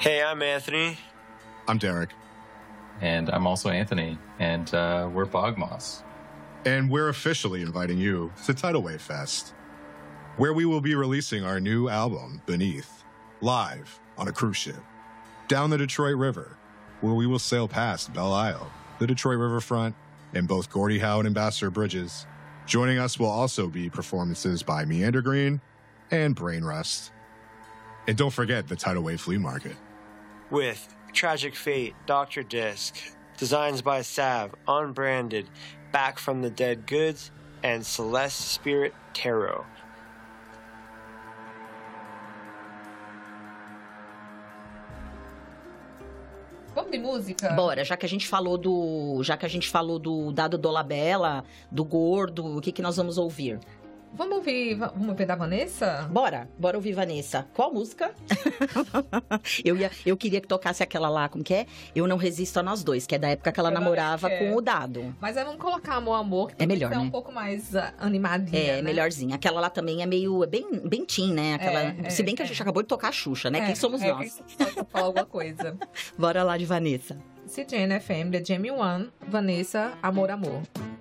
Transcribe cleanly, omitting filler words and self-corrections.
Hey, I'm Anthony. I'm Derek. And I'm also Anthony, and we're Bogmoss. And we're officially inviting you to Tidal Wave Fest, where we will be releasing our new album, Beneath, live on a cruise ship, down the Detroit River, where we will sail past Belle Isle, the Detroit Riverfront, and both Gordie Howe and Ambassador Bridges. Joining us will also be performances by Meander Green and Brain Rust. And don't forget the Tidal Wave Flea Market. With Tragic Fate, Dr. Disc, designs by Sav, Unbranded, Back from the Dead Goods, and Celeste Spirit Tarot. Vamos de música? Bora, já que a gente falou do Dado Dolabella, do Gordo, o que nós vamos ouvir? Vamos ouvir da Vanessa? Bora ouvir Vanessa. Qual música? eu queria que tocasse aquela lá, como que é? Eu Não Resisto a Nós Dois, que é da época que ela namorava com o Dado. Mas vamos colocar Amor, que é melhor, é né? um pouco mais animadinha, né? Melhorzinha. Aquela lá também é meio, bem teen, né? Se bem que a gente acabou de tocar a Xuxa, né? Quem somos nós? Quem falar alguma coisa. Bora lá de Vanessa. CJN FM, The Jamie One, Vanessa, Amor.